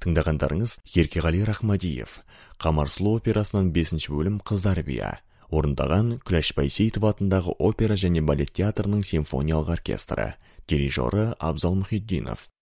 Тыңдағандарыңыз Еркеғали Рахмадиев. Қамар сұлу операсынан 5-ші бөлім Қыздар бия. Орындаған Күләш Байсейітов атындағы опера және балет театрының симфониялық оркестрі. Дирижері Абзал Мұхитдинов.